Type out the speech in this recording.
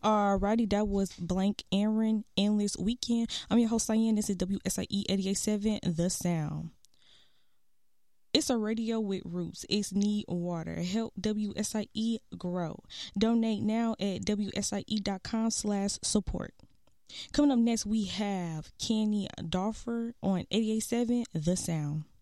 Alrighty, that was Blank Aaron, Endless Weekend. I'm your host, Cyan. This is WSIE 88.7, The Sound. It's a radio with roots. It's need water. Help WSIE grow. Donate now at WSIE.com/support. Coming up next, we have Kenny Dorfer on 88.7, The Sound.